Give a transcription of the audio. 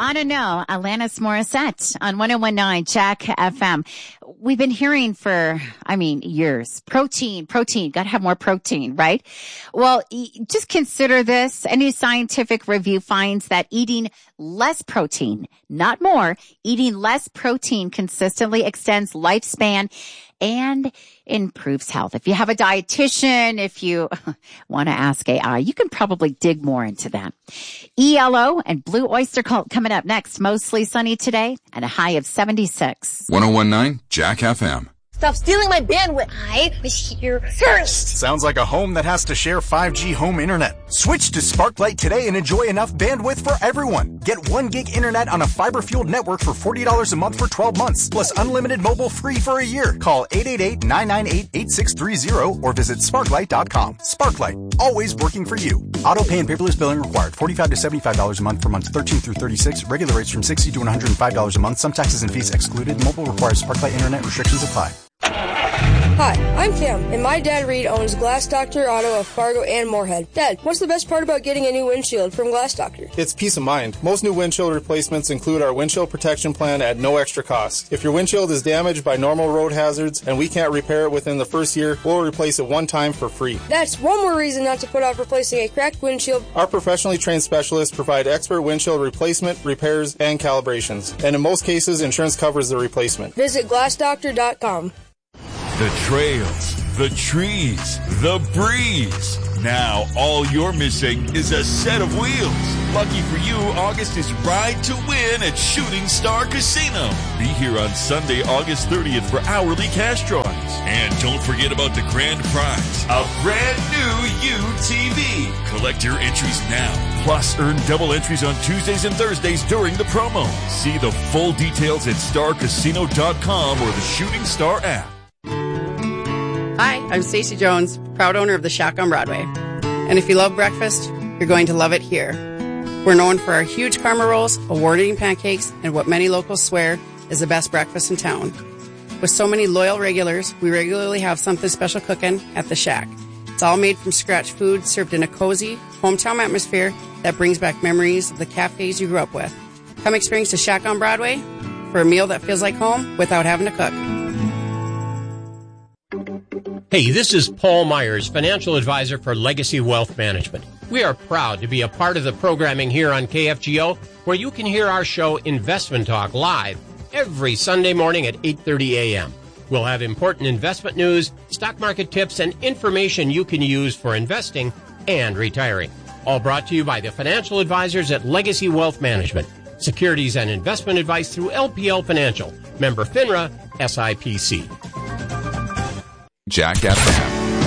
Wanna Know, Alanis Morissette on 101.9 Jack FM. We've been hearing for, years. Protein. Gotta have more protein, right? Well, just consider this. A new scientific review finds that eating less protein, not more, eating less protein consistently extends lifespan and improves health. If you have a dietitian, if you want to ask AI, you can probably dig more into that. ELO and Blue Oyster Cult coming up next. Mostly sunny today and a high of 76. 101.9 Jack FM. Stop stealing my bandwidth. I was here first. Sounds like a home that has to share 5G home internet. Switch to Sparklight today and enjoy enough bandwidth for everyone. Get 1 gig internet on a fiber-fueled network for $40 a month for 12 months, plus unlimited mobile free for a year. Call 888-998-8630 or visit sparklight.com. Sparklight, always working for you. Auto pay and paperless billing required. $45 to $75 a month for months 13 through 36. Regular rates from $60 to $105 a month. Some taxes and fees excluded. Mobile requires Sparklight internet. Restrictions apply. Hi, I'm Cam, and my dad Reed owns Glass Doctor Auto of Fargo and Moorhead. Dad, what's the best part about getting a new windshield from Glass Doctor? It's peace of mind. Most new windshield replacements include our windshield protection plan at no extra cost. If your windshield is damaged by normal road hazards and we can't repair it within the first year, we'll replace it one time for free. That's one more reason not to put off replacing a cracked windshield. Our professionally trained specialists provide expert windshield replacement, repairs, and calibrations. And in most cases, insurance covers the replacement. Visit glassdoctor.com. The trails, the trees, the breeze. Now all you're missing is a set of wheels. Lucky for you, August is Ride to Win at Shooting Star Casino. Be here on Sunday, August 30th for hourly cash drawings. And don't forget about the grand prize, a brand new UTV. Collect your entries now. Plus, earn double entries on Tuesdays and Thursdays during the promo. See the full details at starcasino.com or the Shooting Star app. Hi, I'm Stacey Jones, proud owner of the Shack on Broadway. And if you love breakfast, you're going to love it here. We're known for our huge karma rolls, award-winning pancakes, and what many locals swear is the best breakfast in town. With so many loyal regulars, we regularly have something special cooking at the Shack. It's all made from scratch food served in a cozy, hometown atmosphere that brings back memories of the cafes you grew up with. Come experience the Shack on Broadway for a meal that feels like home without having to cook. Hey, this is Paul Myers, financial advisor for Legacy Wealth Management. We are proud to be a part of the programming here on KFGO, where you can hear our show Investment Talk live every Sunday morning at 8:30 a.m. We'll have important investment news, stock market tips, and information you can use for investing and retiring. All brought to you by the financial advisors at Legacy Wealth Management. Securities and investment advice through LPL Financial. Member FINRA, SIPC. Jack FM.